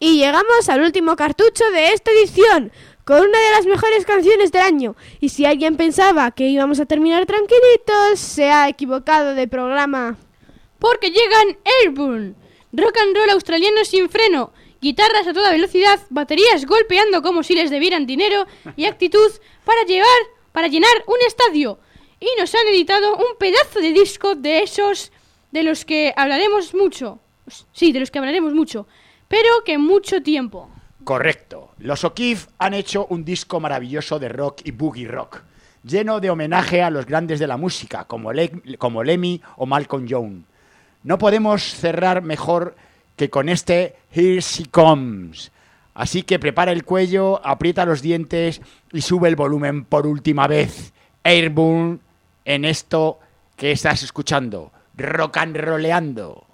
Y llegamos al último cartucho de esta edición, con una de las mejores canciones del año. Y si alguien pensaba que íbamos a terminar tranquilitos, se ha equivocado de programa. Porque llegan Airborne, rock and roll australiano sin freno, guitarras a toda velocidad, baterías golpeando como si les debieran dinero y actitud para llenar un estadio. Y nos han editado un pedazo de disco de esos de los que hablaremos mucho. Sí, de los que hablaremos mucho, pero que mucho tiempo. Correcto. Los O'Keeffe han hecho un disco maravilloso de rock y boogie rock, lleno de homenaje a los grandes de la música, como Lemmy o Malcolm Young. No podemos cerrar mejor que con este Here She Comes. Así que prepara el cuello, aprieta los dientes y sube el volumen por última vez. Airborne en esto que estás escuchando, rock and rolleando.